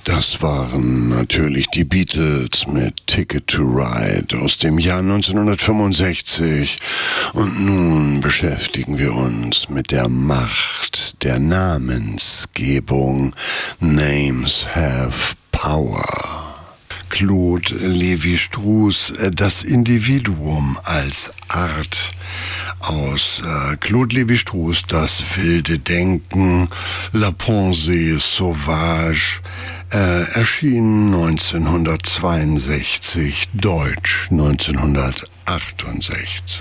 Das waren natürlich die Beatles mit Ticket to Ride aus dem Jahr 1965. Und nun beschäftigen wir uns mit der Macht der Namensgebung. Names have power. Claude Lévi-Strauss, das Individuum als Art. Aus Claude Lévi-Strauss, das wilde Denken, La Pensée sauvage, erschien 1962, Deutsch 1968.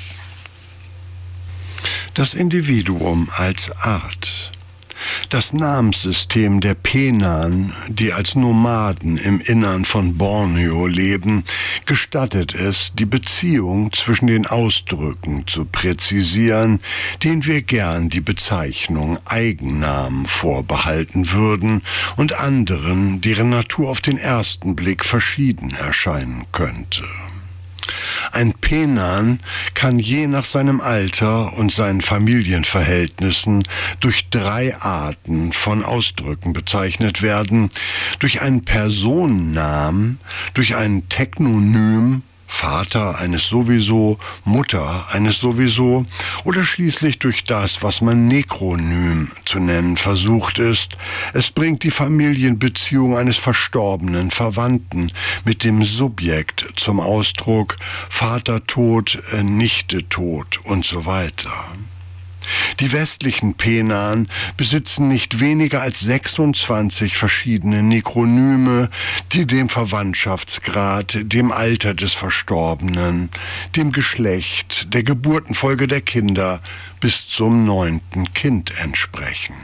Das Individuum als Art. Das Namenssystem der Penan, die als Nomaden im Innern von Borneo leben, gestattet es, die Beziehung zwischen den Ausdrücken zu präzisieren, denen wir gern die Bezeichnung Eigennamen vorbehalten würden und anderen, deren Natur auf den ersten Blick verschieden erscheinen könnte. Ein Penan kann je nach seinem Alter und seinen Familienverhältnissen durch 3 Arten von Ausdrücken bezeichnet werden: durch einen Personennamen, durch ein Teknonym, Vater eines sowieso, Mutter eines sowieso, oder schließlich durch das, was man Nekronym zu nennen versucht ist. Es bringt die Familienbeziehung eines verstorbenen Verwandten mit dem Subjekt zum Ausdruck: Vater tot, Nichte tot und so weiter. Die westlichen Penan besitzen nicht weniger als 26 verschiedene Nekronyme, die dem Verwandtschaftsgrad, dem Alter des Verstorbenen, dem Geschlecht, der Geburtenfolge der Kinder bis zum 9. Kind entsprechen.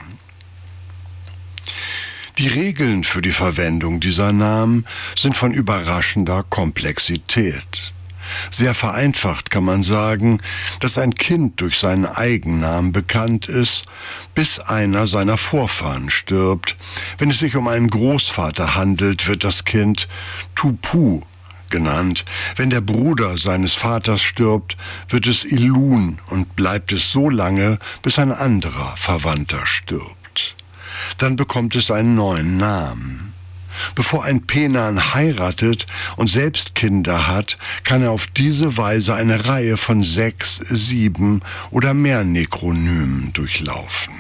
Die Regeln für die Verwendung dieser Namen sind von überraschender Komplexität. Sehr vereinfacht kann man sagen, dass ein Kind durch seinen Eigennamen bekannt ist, bis einer seiner Vorfahren stirbt. Wenn es sich um einen Großvater handelt, wird das Kind Tupu genannt. Wenn der Bruder seines Vaters stirbt, wird es Ilun und bleibt es so lange, bis ein anderer Verwandter stirbt. Dann bekommt es einen neuen Namen. Bevor ein Penan heiratet und selbst Kinder hat, kann er auf diese Weise eine Reihe von 6, 7 oder mehr Nekronymen durchlaufen.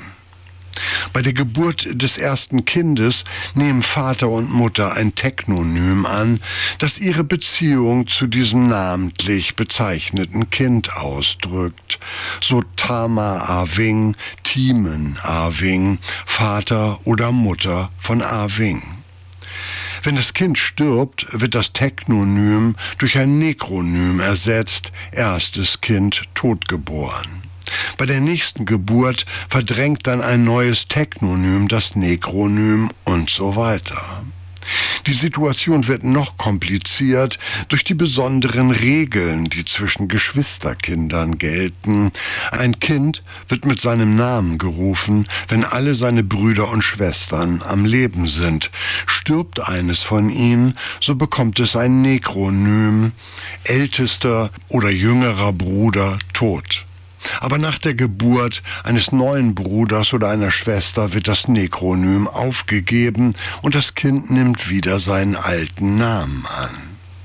Bei der Geburt des ersten Kindes nehmen Vater und Mutter ein Teknonym an, das ihre Beziehung zu diesem namentlich bezeichneten Kind ausdrückt. So Tama Awing, Timen Awing, Vater oder Mutter von Awing. Wenn das Kind stirbt, wird das Teknonym durch ein Nekronym ersetzt, erstes Kind totgeboren. Bei der nächsten Geburt verdrängt dann ein neues Teknonym das Nekronym und so weiter. Die Situation wird noch kompliziert durch die besonderen Regeln, die zwischen Geschwisterkindern gelten. Ein Kind wird mit seinem Namen gerufen, wenn alle seine Brüder und Schwestern am Leben sind. Stirbt eines von ihnen, so bekommt es ein Nekronym: ältester oder jüngerer Bruder tot. Aber nach der Geburt eines neuen Bruders oder einer Schwester wird das Nekronym aufgegeben und das Kind nimmt wieder seinen alten Namen an.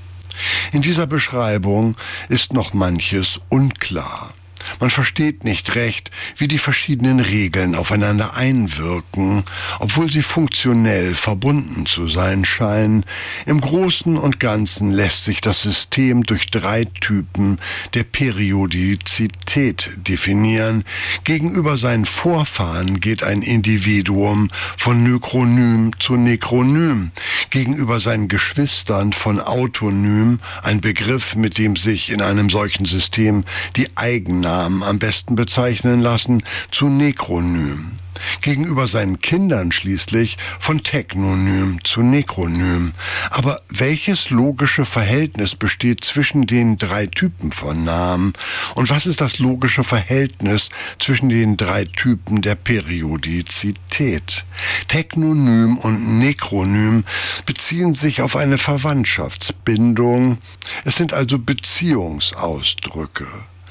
In dieser Beschreibung ist noch manches unklar. Man versteht nicht recht, wie die verschiedenen Regeln aufeinander einwirken, obwohl sie funktionell verbunden zu sein scheinen. Im Großen und Ganzen lässt sich das System durch 3 Typen der Periodizität definieren. Gegenüber seinen Vorfahren geht ein Individuum von Nekronym zu Nekronym. Gegenüber seinen Geschwistern von Autonym, ein Begriff, mit dem sich in einem solchen System die Eigennamen am besten bezeichnen lassen, zu Nekronym. Gegenüber seinen Kindern schließlich von Teknonym zu Nekronym. Aber welches logische Verhältnis besteht zwischen den 3 Typen von Namen? Und was ist das logische Verhältnis zwischen den 3 Typen der Periodizität? Teknonym und Nekronym beziehen sich auf eine Verwandtschaftsbindung. Es sind also Beziehungsausdrücke.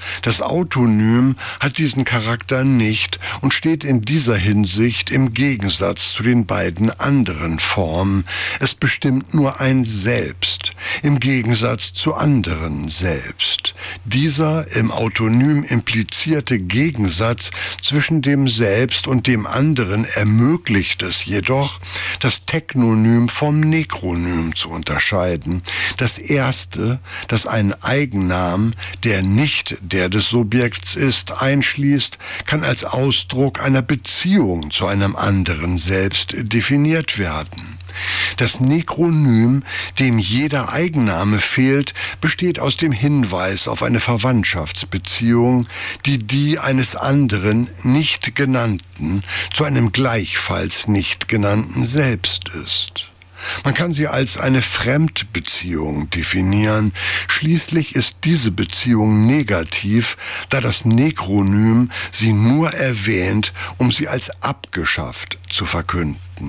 Das Autonym hat diesen Charakter nicht und steht in dieser Hinsicht im Gegensatz zu den beiden anderen Formen. Es bestimmt nur ein Selbst, im Gegensatz zu anderen Selbst. Dieser im Autonym implizierte Gegensatz zwischen dem Selbst und dem anderen ermöglicht es jedoch, das Teknonym vom Nekronym zu unterscheiden. Das erste, das einen Eigennamen, der nicht der des Subjekts ist, einschließt, kann als Ausdruck einer Beziehung zu einem anderen Selbst definiert werden. Das Nekronym, dem jeder Eigenname fehlt, besteht aus dem Hinweis auf eine Verwandtschaftsbeziehung, die eines anderen nicht genannten zu einem gleichfalls nicht genannten Selbst ist. Man kann sie als eine Fremdbeziehung definieren. Schließlich ist diese Beziehung negativ, da das Nekronym sie nur erwähnt, um sie als abgeschafft zu verkünden.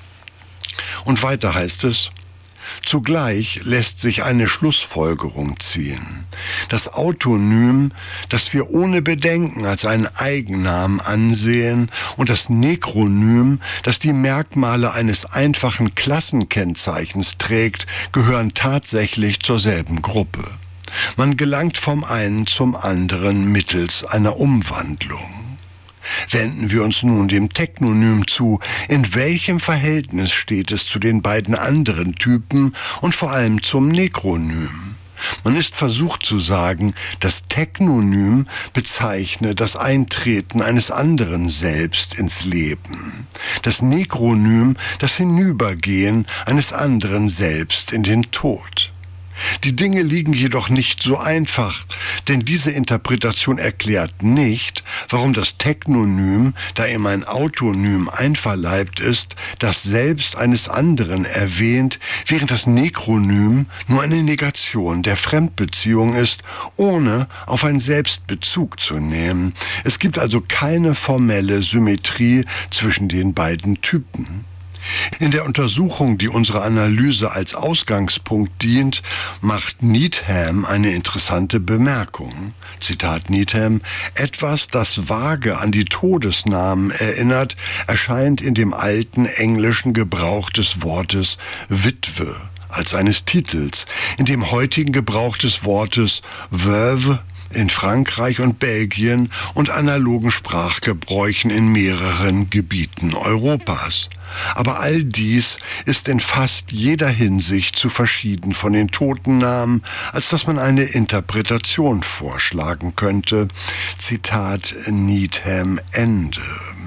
Und weiter heißt es: Zugleich lässt sich eine Schlussfolgerung ziehen. Das Autonym, das wir ohne Bedenken als einen Eigennamen ansehen, und das Nekronym, das die Merkmale eines einfachen Klassenkennzeichens trägt, gehören tatsächlich zur selben Gruppe. Man gelangt vom einen zum anderen mittels einer Umwandlung. Wenden wir uns nun dem Teknonym zu. In welchem Verhältnis steht es zu den beiden anderen Typen und vor allem zum Nekronym? Man ist versucht zu sagen, das Teknonym bezeichne das Eintreten eines anderen Selbst ins Leben. Das Nekronym das Hinübergehen eines anderen Selbst in den Tod. Die Dinge liegen jedoch nicht so einfach, denn diese Interpretation erklärt nicht, warum das Teknonym, da ihm ein Autonym einverleibt ist, das Selbst eines anderen erwähnt, während das Nekronym nur eine Negation der Fremdbeziehung ist, ohne auf ein Selbst Bezug zu nehmen. Es gibt also keine formelle Symmetrie zwischen den beiden Typen. In der Untersuchung, die unserer Analyse als Ausgangspunkt dient, macht Needham eine interessante Bemerkung. Zitat Needham: Etwas, das vage an die Todesnamen erinnert, erscheint in dem alten englischen Gebrauch des Wortes Witwe als eines Titels, in dem heutigen Gebrauch des Wortes Veuve in Frankreich und Belgien und analogen Sprachgebräuchen in mehreren Gebieten Europas. Aber all dies ist in fast jeder Hinsicht zu verschieden von den Totennamen, als dass man eine Interpretation vorschlagen könnte. Zitat Needham Ende.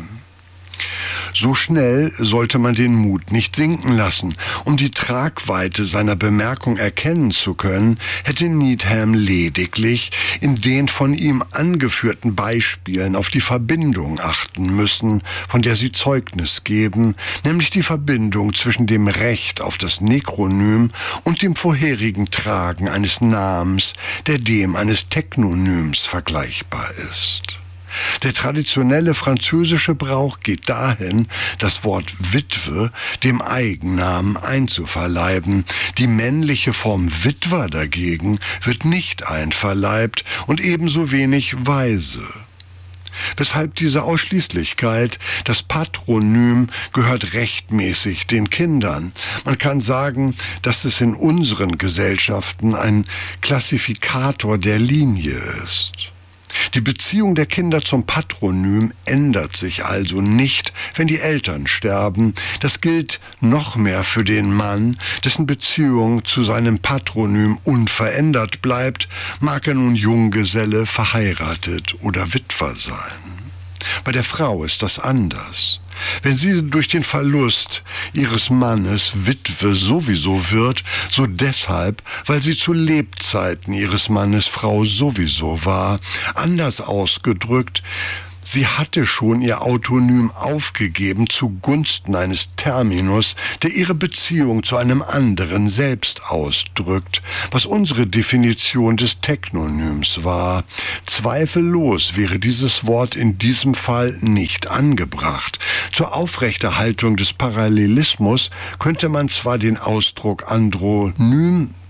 So schnell sollte man den Mut nicht sinken lassen. Um die Tragweite seiner Bemerkung erkennen zu können, hätte Needham lediglich in den von ihm angeführten Beispielen auf die Verbindung achten müssen, von der sie Zeugnis geben, nämlich die Verbindung zwischen dem Recht auf das Nekronym und dem vorherigen Tragen eines Namens, der dem eines Teknonyms vergleichbar ist. Der traditionelle französische Brauch geht dahin, das Wort Witwe dem Eigennamen einzuverleiben. Die männliche Form Witwer dagegen wird nicht einverleibt und ebenso wenig Waise. Weshalb diese Ausschließlichkeit, das Patronym gehört rechtmäßig den Kindern. Man kann sagen, dass es in unseren Gesellschaften ein Klassifikator der Linie ist. Die Beziehung der Kinder zum Patronym ändert sich also nicht, wenn die Eltern sterben. Das gilt noch mehr für den Mann, dessen Beziehung zu seinem Patronym unverändert bleibt, mag er nun Junggeselle, verheiratet oder Witwer sein. Bei der Frau ist das anders. Wenn sie durch den Verlust ihres Mannes Witwe sowieso wird, so deshalb, weil sie zu Lebzeiten ihres Mannes Frau sowieso war. Anders ausgedrückt, sie hatte schon ihr Autonym aufgegeben zugunsten eines Terminus, der ihre Beziehung zu einem anderen selbst ausdrückt, was unsere Definition des Teknonyms war. Zweifellos wäre dieses Wort in diesem Fall nicht angebracht. Zur Aufrechterhaltung des Parallelismus könnte man zwar den Ausdruck Andronym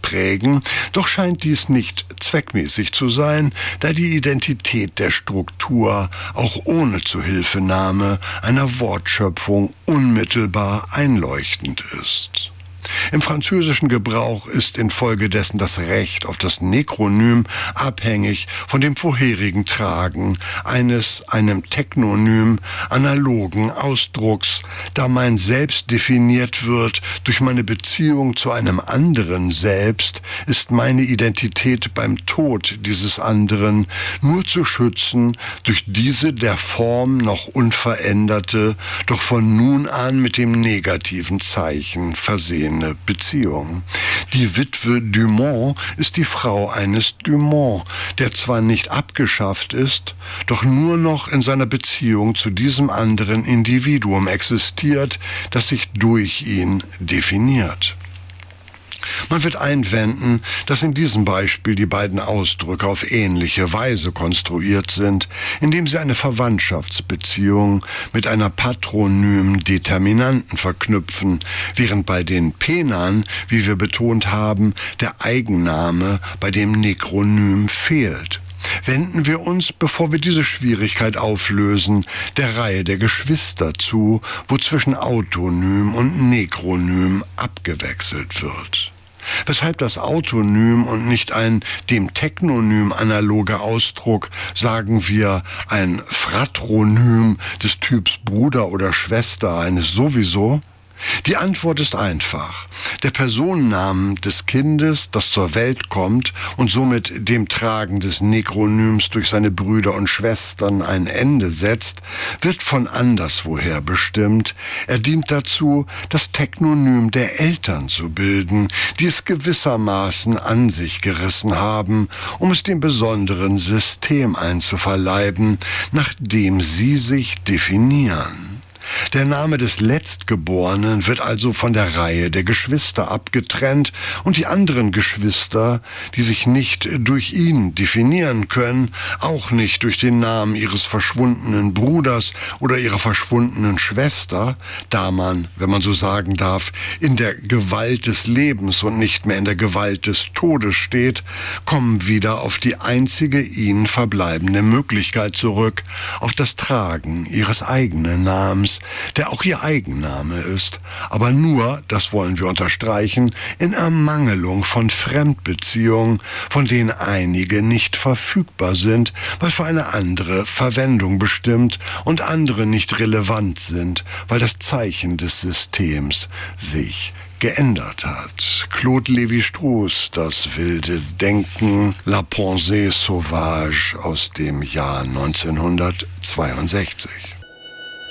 prägen, doch scheint dies nicht zweckmäßig zu sein, da die Identität der Struktur auch ohne Zuhilfenahme einer Wortschöpfung unmittelbar einleuchtend ist. Im französischen Gebrauch ist infolgedessen das Recht auf das Nekronym abhängig von dem vorherigen Tragen eines einem Teknonym analogen Ausdrucks, da mein Selbst definiert wird durch meine Beziehung zu einem anderen Selbst, ist meine Identität beim Tod dieses anderen nur zu schützen durch diese der Form noch unveränderte, doch von nun an mit dem negativen Zeichen versehene Beziehung. Die Witwe Dumont ist die Frau eines Dumont, der zwar nicht abgeschafft ist, doch nur noch in seiner Beziehung zu diesem anderen Individuum existiert, das sich durch ihn definiert. Man wird einwenden, dass in diesem Beispiel die beiden Ausdrücke auf ähnliche Weise konstruiert sind, indem sie eine Verwandtschaftsbeziehung mit einer patronymen Determinanten verknüpfen, während bei den Penern, wie wir betont haben, der Eigenname bei dem Nekronym fehlt. Wenden wir uns, bevor wir diese Schwierigkeit auflösen, der Reihe der Geschwister zu, wo zwischen Autonym und Nekronym abgewechselt wird. Weshalb das Autonym und nicht ein dem Teknonym analoger Ausdruck, sagen wir ein Fratronym des Typs Bruder oder Schwester eines sowieso? Die Antwort ist einfach. Der Personennamen des Kindes, das zur Welt kommt und somit dem Tragen des Nekronyms durch seine Brüder und Schwestern ein Ende setzt, wird von anderswoher bestimmt. Er dient dazu, das Teknonym der Eltern zu bilden, die es gewissermaßen an sich gerissen haben, um es dem besonderen System einzuverleiben, nach dem sie sich definieren. Der Name des Letztgeborenen wird also von der Reihe der Geschwister abgetrennt und die anderen Geschwister, die sich nicht durch ihn definieren können, auch nicht durch den Namen ihres verschwundenen Bruders oder ihrer verschwundenen Schwester, da man, wenn man so sagen darf, in der Gewalt des Lebens und nicht mehr in der Gewalt des Todes steht, kommen wieder auf die einzige ihnen verbleibende Möglichkeit zurück, auf das Tragen ihres eigenen Namens, der auch ihr Eigenname ist, aber nur, das wollen wir unterstreichen, in Ermangelung von Fremdbeziehungen, von denen einige nicht verfügbar sind, weil für eine andere Verwendung bestimmt und andere nicht relevant sind, weil das Zeichen des Systems sich geändert hat. Claude Lévi-Strauss, Das wilde Denken, La Pensée sauvage aus dem Jahr 1962.